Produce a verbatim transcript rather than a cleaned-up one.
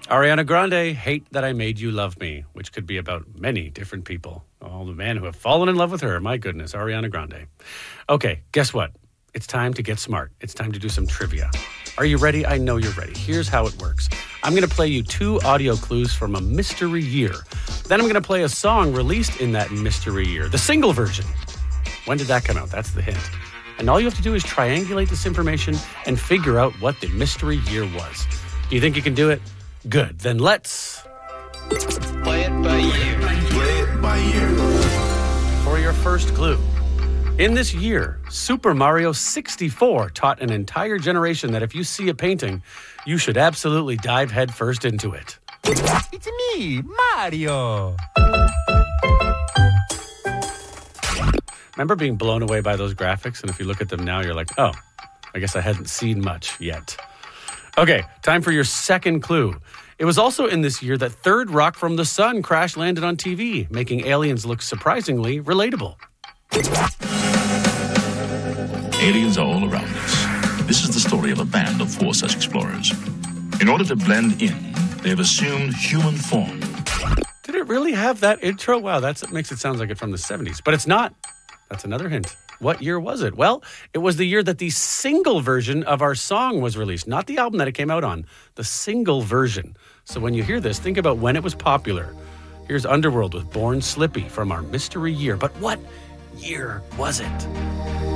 Ariana Grande, Hate That I Made You Love Me, which could be about many different people. All the men who have fallen in love with her. My goodness, Ariana Grande. Okay, guess what? It's time to get smart. It's time to do some trivia. Are you ready? I know you're ready. Here's how it works. I'm going to play you two audio clues from a mystery year. Then I'm going to play a song released in that mystery year, the single version. When did that come out? That's the hint. And all you have to do is triangulate this information and figure out what the mystery year was. Do you think you can do it? Good. Then let's play it by ear. Play it by ear. For your first clue. In this year, Super Mario sixty-four taught an entire generation that if you see a painting, you should absolutely dive headfirst into it. It's me, Mario. Remember being blown away by those graphics? And if you look at them now, you're like, oh, I guess I hadn't seen much yet. Okay, time for your second clue. It was also in this year that Third Rock from the Sun crash landed on T V, making aliens look surprisingly relatable. Aliens are all around us. This is the story of a band of four such explorers. In order to blend in, they have assumed human form. Did it really have that intro? Wow, that's, that makes it sound like it's from the seventies. But it's not. That's another hint. What year was it? Well, it was the year that the single version of our song was released. Not the album that it came out on. The single version. So when you hear this, think about when it was popular. Here's Underworld with Born Slippy from our mystery year. But what year was it?